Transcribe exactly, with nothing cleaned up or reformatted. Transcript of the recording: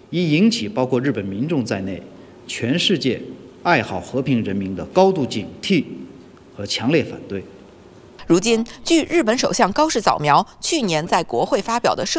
已引起包括日本民众在内全世界爱好和平人民的高度警惕和强烈反对。 如今，据日本首相高市早苗去年在国会发表的社